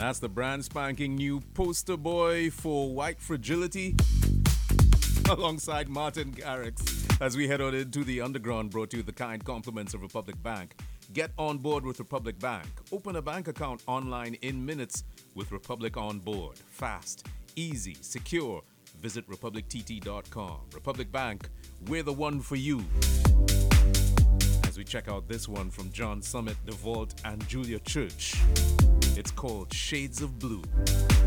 That's the brand spanking new poster boy for white fragility alongside Martin Garrix as we head on into the underground, brought to you the kind compliments of Republic Bank. Get on board with Republic Bank. Open a bank account online in minutes with Republic On Board. Fast, easy, secure. Visit republictt.com. Republic Bank, we're the one for you. As we check out this one from John Summit, The Vault, and Julia Church. It's called Shades of Blue.